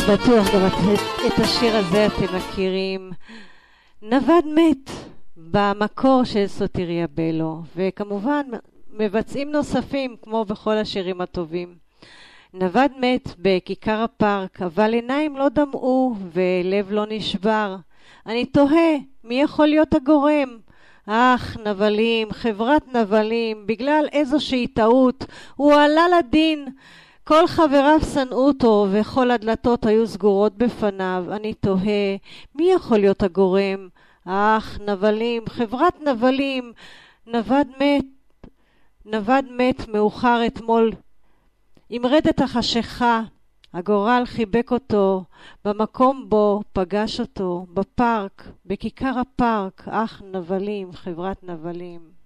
בטוח גם את השיר הזה אתם מכירים. נווד מת במקור של סוטריה בלו, וכמובן מבצעים נוספים כמו בכל השירים הטובים. נווד מת בכיכר הפארק, אבל עיניים לא דמעו ולב לא נשבר. אני תוהה, מי יכול להיות הגורם? אך, נבלים, חברת נבלים, בגלל איזושהי טעות, הוא עלה לדין. כל חבריו שנאו אותו וכל הדלתות היו סגורות בפניו. אני תוהה, מי יכול להיות הגורם? אך, נבלים, חברת נבלים, נווד מת מאוחר אתמול. עם רדת החשיכה, הגורל חיבק אותו במקום בו פגש אותו, בפארק, בכיכר הפארק. אך, נבלים, חברת נבלים.